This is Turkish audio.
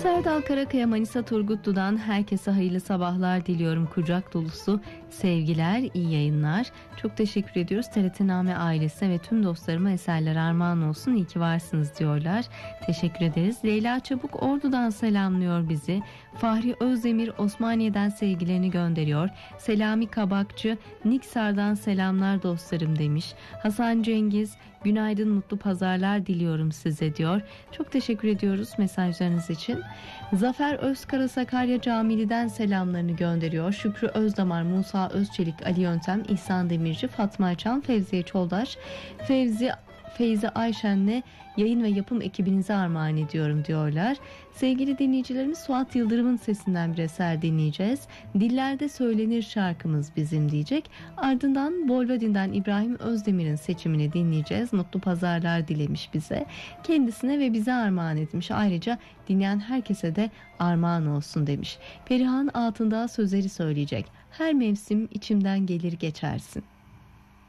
Serdal Karakaya Manisa Turgutlu'dan herkese hayırlı sabahlar diliyorum. Kucak dolusu sevgiler, iyi yayınlar. Çok teşekkür ediyoruz. TRT-Name ailesine ve tüm dostlarıma eserler armağan olsun. İyi ki varsınız diyorlar. Teşekkür ederiz. Leyla Çabuk Ordu'dan selamlıyor bizi. Fahri Özdemir Osmaniye'den sevgilerini gönderiyor. Selami Kabakçı Niksar'dan selamlar dostlarım demiş. Hasan Cengiz günaydın, mutlu pazarlar diliyorum size diyor. Çok teşekkür ediyoruz mesajlarınız için. Zafer Özkara Sakarya Camili'den selamlarını gönderiyor. Şükrü Özdamar, Musa Özçelik, Ali Yöntem, İhsan Demirci, Fatma Çam, Fevziye Çoldaş, Feyzi Ayşen'le yayın ve yapım ekibinize armağan ediyorum diyorlar. Sevgili dinleyicilerimiz, Suat Yıldırım'ın sesinden bir eser dinleyeceğiz. Dillerde söylenir şarkımız bizim diyecek. Ardından Bolvadin'den İbrahim Özdemir'in seçimini dinleyeceğiz. Mutlu pazarlar dilemiş bize. Kendisine ve bize armağan etmiş. Ayrıca dinleyen herkese de armağan olsun demiş. Perihan Altındağ sözleri söyleyecek. Her mevsim içimden gelir geçersin.